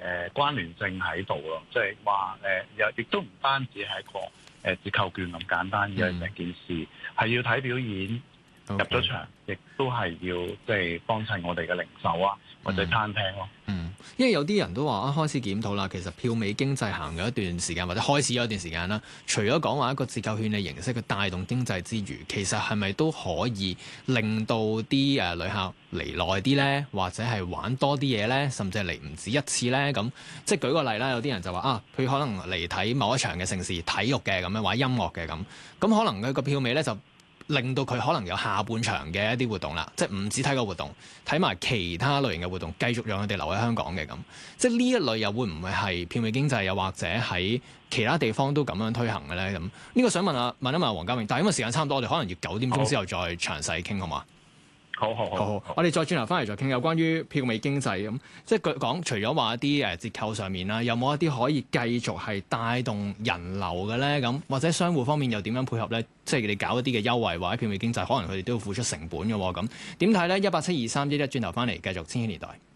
關聯性喺度咯，即係話又亦都唔單止係一個折扣券咁簡單嘅成件事，係要睇表演入咗場，亦都係要即係幫襯我哋嘅零售啊或者餐廳咯。 因為有啲人都話開始檢討啦，其實票美經濟行咗一段時間，或者開始咗一段時間啦。除咗講話一個折扣券嘅形式去帶動經濟之餘，其實係咪都可以令到啲旅客嚟耐啲呢？或者係玩多啲嘢呢？甚至係嚟唔止一次呢？咁即係舉個例啦，有啲人就話佢可能嚟睇某一場嘅盛事體育嘅咁樣，或者音樂嘅咁可能佢個票美呢就令到佢可能有下半場嘅一啲活動啦，即係唔止睇個活動，睇埋其他類型嘅活動，繼續讓佢哋留喺香港嘅咁。即係呢一類又會唔會係票美經濟，又或者喺其他地方都咁樣推行嘅咧？咁呢個想問一問黃家榮，但係因為時間差唔多，我哋可能要9點鐘之後再詳細傾，好嘛？好，我哋再轉頭翻嚟再傾有關於票美經濟咁，即係講除咗話一啲折扣上面啦，有冇一啲可以繼續係帶動人流嘅咧？咁或者商戶方面又點樣配合咧？即係你搞一啲嘅優惠或者票美經濟，可能佢哋都要付出成本嘅喎。咁點睇咧？1872311轉頭翻嚟繼續千禧年代。